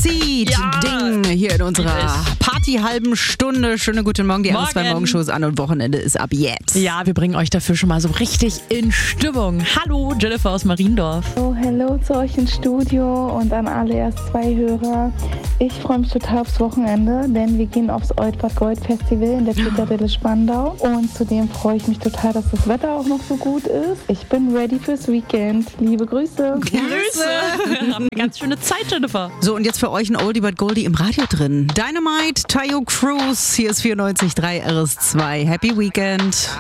Seed-Ding hier in unserer Party-halben Stunde. Schönen guten Morgen, die RS2 Morgenshows an und Wochenende ist ab jetzt. Ja, wir bringen euch dafür schon mal so richtig in Stimmung. Hallo, Jennifer aus Mariendorf. Oh, hello zu euch ins Studio und an alle RS2-Hörer. Ich freue mich total aufs Wochenende, denn wir gehen aufs Oldbad Gold Festival in der Zitadelle Spandau. Und zudem freue ich mich total, dass das Wetter auch noch so gut ist. Ich bin ready fürs Weekend. Liebe Grüße. Grüße. Haben eine ganz schöne Zeit, Jennifer. So, und jetzt für euch ein Oldie but Goldie im Radio drin. Dynamite, Tayo Cruz. Hier ist 94.3 RS2. Happy Weekend.